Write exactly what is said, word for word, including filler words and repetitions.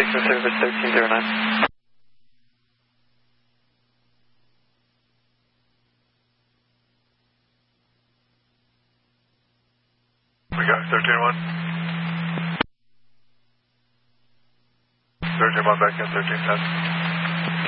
for service thirteen zero nine. We got thirteen one. thirteen one back in, thirteen ten.